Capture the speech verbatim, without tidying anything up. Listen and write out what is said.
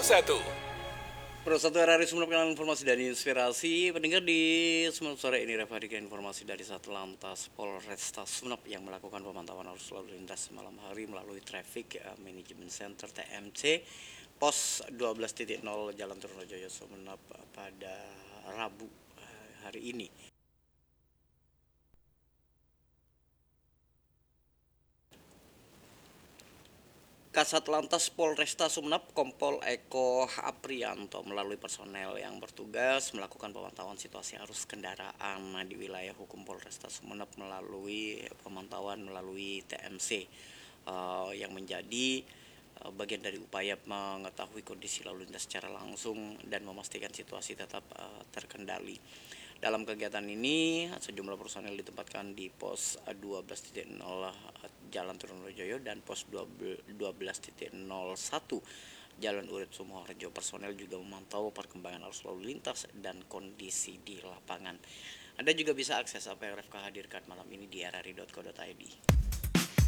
satu. Pro satu R R I Sumeneb dengan informasi dan inspirasi. Pendengar di Sumeneb sore ini Reva dengan informasi dari Satlantas Polresta Sumeneb yang melakukan pemantauan arus lalu lintas malam hari melalui Traffic Management Center T M C pos dua belas titik nol Jalan Trunojoyo Sumeneb pada Rabu hari ini. Kasat Lantas Polresta Sumeneb Kompol Eko Aprianto melalui personel yang bertugas melakukan pemantauan situasi arus kendaraan di wilayah hukum Polresta Sumeneb melalui pemantauan melalui T M C uh, yang menjadi uh, bagian dari upaya mengetahui kondisi lalu lintas secara langsung dan memastikan situasi tetap uh, terkendali. Dalam kegiatan ini, sejumlah personel ditempatkan di pos dua belas titik nol Jalan Trunojoyo dan pos dua belas titik nol satu Jalan Urip Sumoharjo. Personel juga memantau perkembangan arus lalu lintas dan kondisi di lapangan. Anda juga bisa akses apa yang Refka hadirkan malam ini di r r i dot co dot i d.